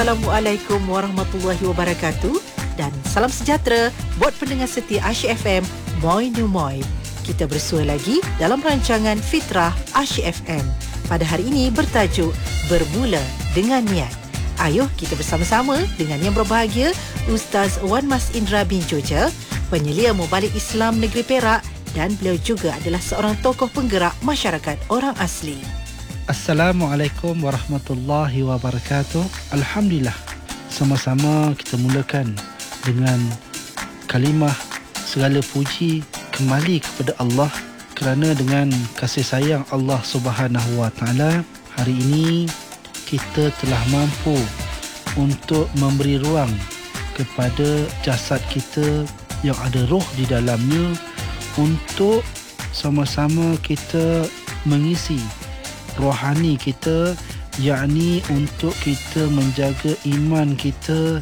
Assalamualaikum warahmatullahi wabarakatuh dan salam sejahtera buat pendengar setia Asyik FM Moi Nu Moi. Kita bersua lagi dalam rancangan Fitrah Asyik FM. Pada hari ini bertajuk Bermula dengan Niat. Ayuh kita bersama-sama dengan yang berbahagia Ustaz Wan Mas Indra bin Joja, penyelia Mubalik Islam Negeri Perak, dan beliau juga adalah seorang tokoh penggerak masyarakat orang asli. Assalamualaikum warahmatullahi wabarakatuh. Alhamdulillah, sama-sama kita mulakan dengan kalimah segala puji kembali kepada Allah, kerana dengan kasih sayang Allah Subhanahu wa taala, hari ini kita telah mampu untuk memberi ruang kepada jasad kita yang ada roh di dalamnya untuk sama-sama kita mengisi rohani kita, yakni untuk kita menjaga iman kita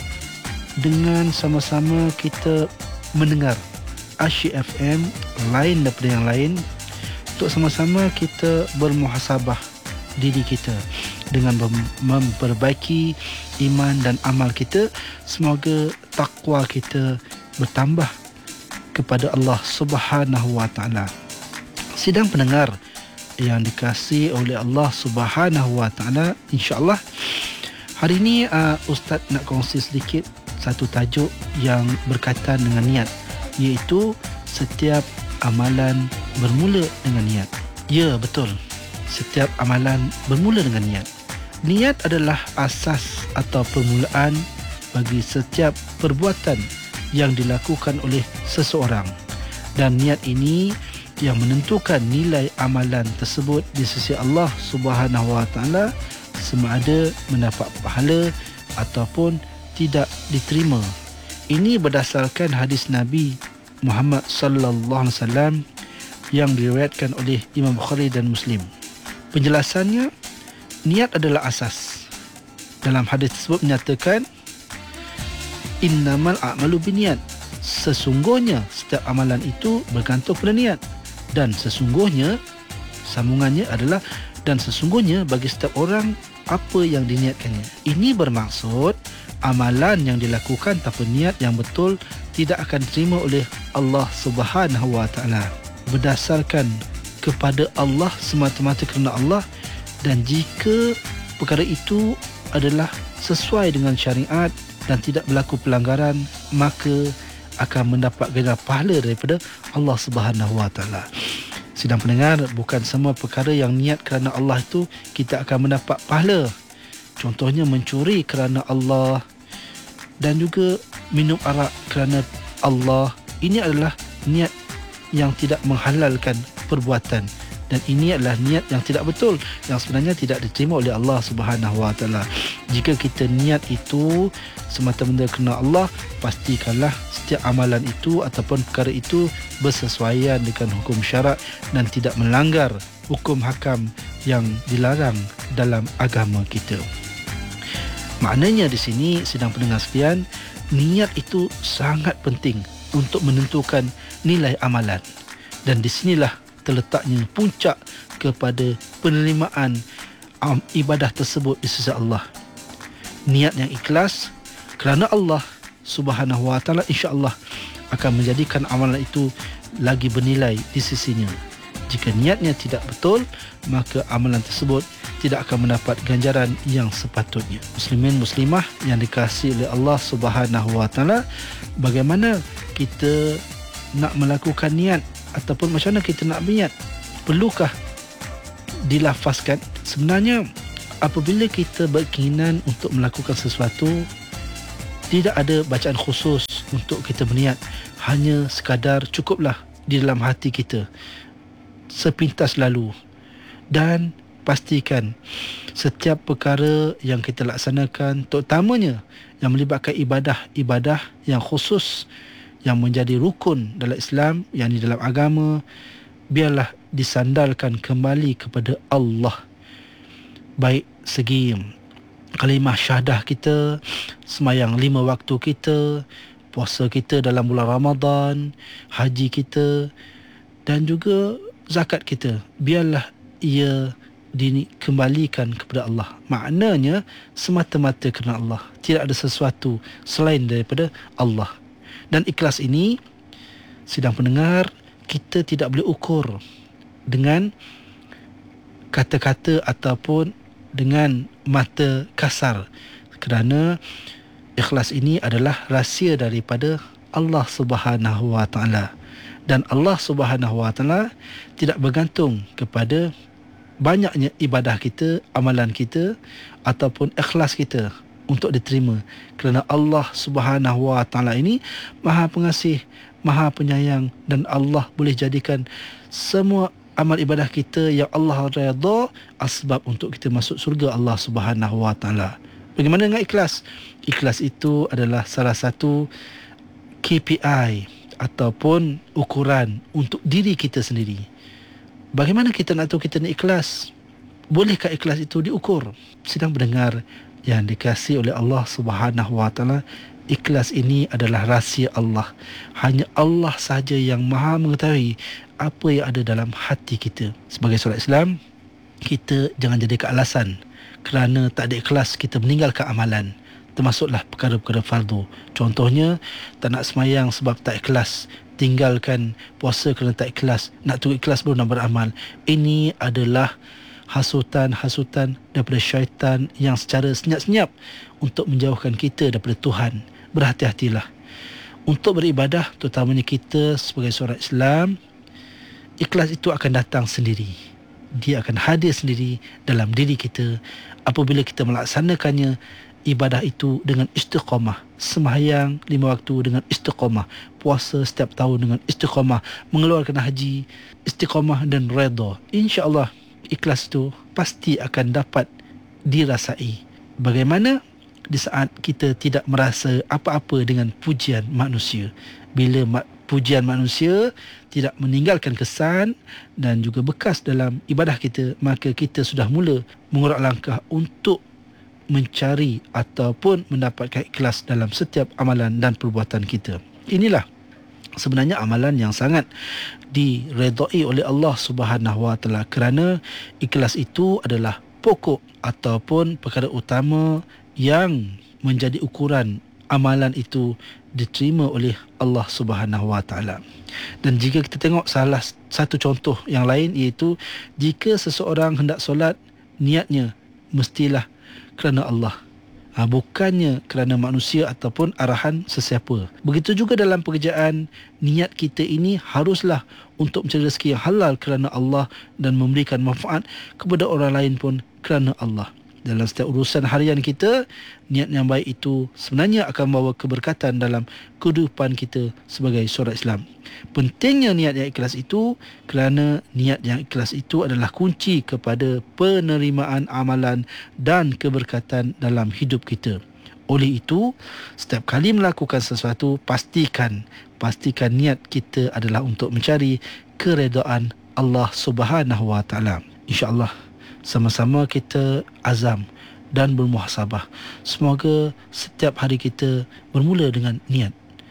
dengan sama-sama kita mendengar Asyik FM lain daripada yang lain, untuk sama-sama kita bermuhasabah diri kita dengan memperbaiki iman dan amal kita. Semoga takwa kita bertambah kepada Allah Subhanahu wa taala. Sidang pendengar yang dikasihi oleh Allah Subhanahu wa taala, insya-Allah hari ini Ustaz nak kongsi sedikit satu tajuk yang berkaitan dengan niat, iaitu setiap amalan bermula dengan niat. Ya, betul. Setiap amalan bermula dengan niat. Niat adalah asas atau permulaan bagi setiap perbuatan yang dilakukan oleh seseorang, dan niat ini yang menentukan nilai amalan tersebut di sisi Allah Subhanahu wa taala, sama ada mendapat pahala ataupun tidak diterima. Ini berdasarkan hadis Nabi Muhammad sallallahu alaihi wasallam yang diriwayatkan oleh Imam Bukhari dan Muslim. Penjelasannya, niat adalah asas. Dalam hadis tersebut menyatakan, innamal a'malu binniyat, sesungguhnya setiap amalan itu bergantung pada niat. Dan sesungguhnya, sambungannya adalah, dan sesungguhnya bagi setiap orang apa yang diniatkannya. Ini bermaksud amalan yang dilakukan tanpa niat yang betul tidak akan diterima oleh Allah Subhanahu wa taala. Berdasarkan kepada Allah, semata-mata kerana Allah, dan jika perkara itu adalah sesuai dengan syariat dan tidak berlaku pelanggaran, maka akan mendapat ganjaran pahala daripada Allah Subhanahu wa taala. Sidang pendengar, bukan semua perkara yang niat kerana Allah itu kita akan mendapat pahala. Contohnya mencuri kerana Allah dan juga minum arak kerana Allah. Ini adalah niat yang tidak menghalalkan perbuatan, dan ini adalah niat yang tidak betul, yang sebenarnya tidak diterima oleh Allah Subhanahu wa taala. Jika kita niat itu semata-mata kerana Allah, pastikanlah setiap amalan itu ataupun perkara itu bersesuaian dengan hukum syarak dan tidak melanggar hukum hakam yang dilarang dalam agama kita. Maknanya di sini, sidang pendengar sekalian, niat itu sangat penting untuk menentukan nilai amalan, dan di sinilah terletaknya puncak kepada penerimaan ibadah tersebut di sisi Allah. Niat yang ikhlas kerana Allah Subhanahu wa taala, insya-Allah akan menjadikan amalan itu lagi bernilai di sisinya. Jika niatnya tidak betul, maka amalan tersebut tidak akan mendapat ganjaran yang sepatutnya. Muslimin muslimah yang dikasihi oleh Allah Subhanahu wa taala, bagaimana kita nak melakukan niat ataupun macam mana kita nak berniat? Perlukah dilafazkan? Sebenarnya apabila kita berkeinginan untuk melakukan sesuatu, tidak ada bacaan khusus untuk kita berniat. Hanya sekadar cukuplah di dalam hati kita, sepintas lalu. Dan pastikan setiap perkara yang kita laksanakan, terutamanya yang melibatkan ibadah yang khusus, yang menjadi rukun dalam Islam, yang di dalam agama, biarlah disandarkan kembali kepada Allah. Baik segi kalimah syahadah kita, semayang 5 waktu kita, puasa kita dalam bulan Ramadan, haji kita, dan juga zakat kita, biarlah ia dikembalikan kepada Allah. Maknanya semata-mata kerana Allah, tidak ada sesuatu selain daripada Allah. Dan ikhlas ini, sidang pendengar, kita tidak boleh ukur dengan kata-kata ataupun dengan mata kasar, kerana ikhlas ini adalah rahsia daripada Allah Subhanahu Wa Taala. Dan Allah Subhanahu Wa Taala tidak bergantung kepada banyaknya ibadah kita, amalan kita ataupun ikhlas kita untuk diterima, kerana Allah Subhanahu Wa Taala ini Maha Pengasih, Maha Penyayang, dan Allah boleh jadikan semua amal ibadah kita yang Allah redha asbab untuk kita masuk surga Allah Subhanahu Wa Taala. Bagaimana dengan ikhlas? Ikhlas itu adalah salah satu KPI ataupun ukuran untuk diri kita sendiri. Bagaimana kita nak tahu kita ni ikhlas? Bolehkah ikhlas itu diukur? Sedang mendengar yang dikasihi oleh Allah Subhanahu Wa Taala, ikhlas ini adalah rahsia Allah. Hanya Allah sahaja yang Maha mengetahui apa yang ada dalam hati kita. Sebagai solat Islam, kita jangan jadikan alasan kerana tak ada ikhlas kita meninggalkan amalan, termasuklah perkara-perkara fardu. Contohnya, tak nak semayang sebab tak ikhlas, tinggalkan puasa kerana tak ikhlas, nak tunggu ikhlas baru nak beramal. Ini adalah hasutan-hasutan daripada syaitan yang secara senyap-senyap untuk menjauhkan kita daripada Tuhan. Berhati-hatilah untuk beribadah, terutamanya kita sebagai seorang Islam. Ikhlas itu akan datang sendiri, dia akan hadir sendiri dalam diri kita apabila kita melaksanakannya ibadah itu dengan istiqamah. Sembahyang 5 waktu dengan istiqamah, puasa setiap tahun dengan istiqamah, mengeluarkan haji istiqamah dan redha. InsyaAllah ikhlas itu pasti akan dapat dirasai. Bagaimana di saat kita tidak merasa apa-apa dengan pujian manusia? Bila pujian manusia tidak meninggalkan kesan dan juga bekas dalam ibadah kita, maka kita sudah mula mengurak langkah untuk mencari ataupun mendapatkan ikhlas dalam setiap amalan dan perbuatan kita. Inilah sebenarnya amalan yang sangat diredai oleh Allah Subhanahu Wa Taala, kerana ikhlas itu adalah pokok ataupun perkara utama yang menjadi ukuran amalan itu diterima oleh Allah Subhanahu Wa Taala. Dan jika kita tengok salah satu contoh yang lain, iaitu jika seseorang hendak solat, niatnya mestilah kerana Allah, bukannya kerana manusia ataupun arahan sesiapa. Begitu juga dalam pekerjaan, niat kita ini haruslah untuk mencari rezeki yang halal kerana Allah dan memberikan manfaat kepada orang lain pun kerana Allah. Dalam setiap urusan harian kita, niat yang baik itu sebenarnya akan membawa keberkatan dalam kehidupan kita sebagai seorang Islam. Pentingnya niat yang ikhlas itu, kerana niat yang ikhlas itu adalah kunci kepada penerimaan amalan dan keberkatan dalam hidup kita. Oleh itu, setiap kali melakukan sesuatu, pastikan niat kita adalah untuk mencari keredaan Allah Subhanahu Wa Taala. InsyaAllah sama-sama kita azam dan bermuhasabah. Semoga setiap hari kita bermula dengan niat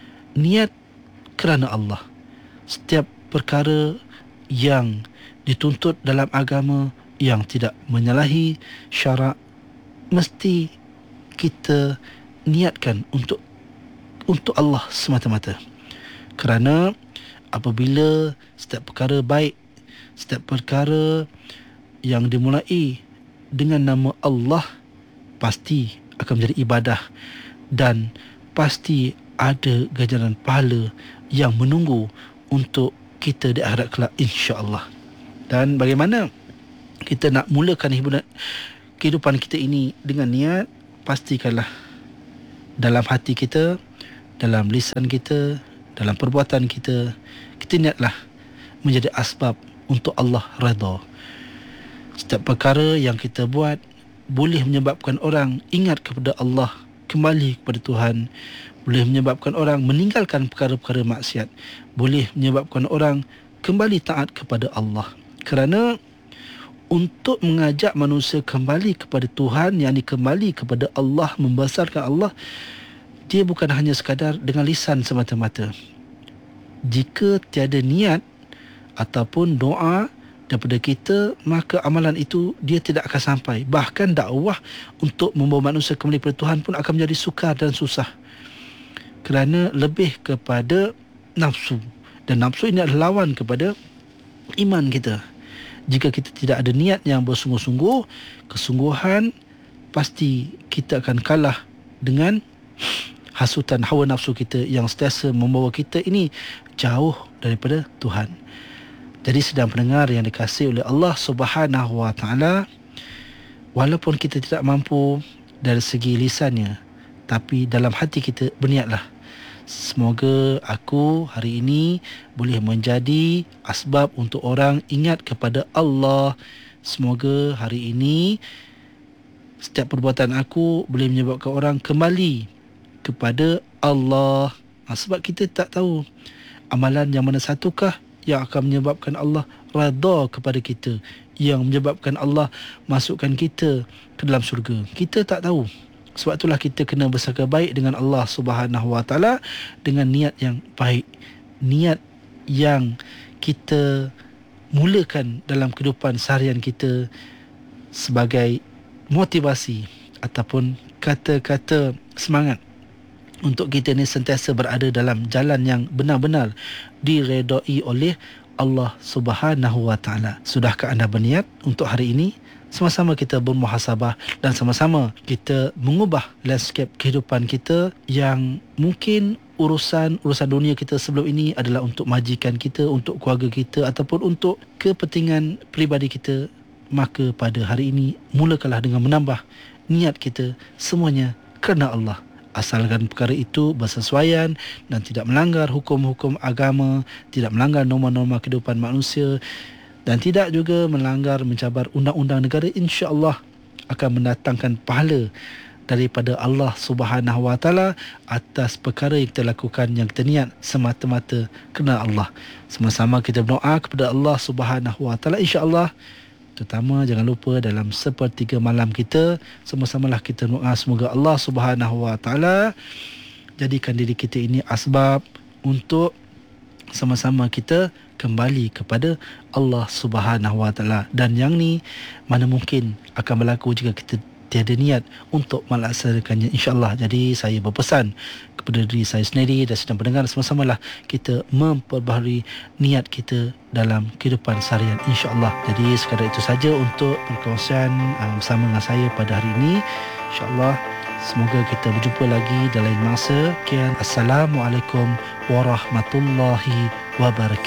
kerana Allah. Setiap perkara yang dituntut dalam agama yang tidak menyalahi syarak, mesti kita niatkan untuk Allah semata-mata. Kerana apabila setiap perkara baik, setiap perkara yang dimulai dengan nama Allah, pasti akan menjadi ibadah dan pasti ada ganjaran pahala yang menunggu untuk kita di akhirat kelak, insya-Allah. Dan bagaimana kita nak mulakan kehidupan kita ini dengan niat? Pastikanlah dalam hati kita, dalam lisan kita, dalam perbuatan kita, kita niatlah menjadi asbab untuk Allah redha. Setiap perkara yang kita buat boleh menyebabkan orang ingat kepada Allah, kembali kepada Tuhan, boleh menyebabkan orang meninggalkan perkara-perkara maksiat, boleh menyebabkan orang kembali taat kepada Allah. Kerana untuk mengajak manusia kembali kepada Tuhan, yakni kembali kepada Allah, membesarkan Allah, dia bukan hanya sekadar dengan lisan semata-mata. Jika tiada niat ataupun doa daripada kita, maka amalan itu dia tidak akan sampai. Bahkan dakwah untuk membawa manusia kembali kepada Tuhan pun akan menjadi sukar dan susah, kerana lebih kepada nafsu, dan nafsu ini adalah lawan kepada iman kita. Jika kita tidak ada niat yang bersungguh-sungguh, kesungguhan, pasti kita akan kalah dengan hasutan hawa nafsu kita yang sentiasa membawa kita ini jauh daripada Tuhan. Jadi sedang pendengar yang dikasihi oleh Allah Subhanahu Wa Taala, walaupun kita tidak mampu dari segi lisannya, tapi dalam hati kita berniatlah, semoga aku hari ini boleh menjadi asbab untuk orang ingat kepada Allah. Semoga hari ini setiap perbuatan aku boleh menyebabkan orang kembali kepada Allah. Sebab kita tak tahu amalan yang mana satukah yang akan menyebabkan Allah redha kepada kita, yang menyebabkan Allah masukkan kita ke dalam syurga. Kita tak tahu. Sebab itulah kita kena bersangka baik dengan Allah Subhanahu Wa Taala dengan niat yang baik, niat yang kita mulakan dalam kehidupan seharian kita sebagai motivasi ataupun kata-kata semangat untuk kita ni sentiasa berada dalam jalan yang benar-benar diredai oleh Allah Subhanahu Wa Taala. Sudahkah anda berniat untuk hari ini? Sama-sama kita bermuhasabah dan sama-sama kita mengubah landscape kehidupan kita yang mungkin urusan dunia kita sebelum ini adalah untuk majikan kita, untuk keluarga kita ataupun untuk kepentingan peribadi kita. Maka pada hari ini mulakanlah dengan menambah niat kita semuanya kerana Allah. Asalkan perkara itu bersesuaian dan tidak melanggar hukum-hukum agama, tidak melanggar norma-norma kehidupan manusia dan tidak juga melanggar mencabar undang-undang negara, insya-Allah akan mendatangkan pahala daripada Allah Subhanahu Wa Taala atas perkara yang kita lakukan, yang kita niat semata-mata kerana Allah. Sama-sama kita berdoa kepada Allah Subhanahu Wa Taala, insya-Allah. Terutama jangan lupa dalam sepertiga malam kita, sama-samalah kita doa semoga Allah Subhanahu Wa Taala jadikan diri kita ini asbab untuk sama-sama kita kembali kepada Allah Subhanahu Wa Taala. Dan yang ni mana mungkin akan berlaku jika kita tiada niat untuk melaksanakannya, insya-Allah. Jadi saya berpesan kepada diri saya sendiri dan sedang pendengar, sama-samalah kita memperbaharui niat kita dalam kehidupan seharian, insya-Allah. Jadi sekadar itu saja untuk perkongsian bersama dengan saya pada hari ini. Insya-Allah semoga kita berjumpa lagi dalam lain masa. Assalamualaikum warahmatullahi wabarakatuh.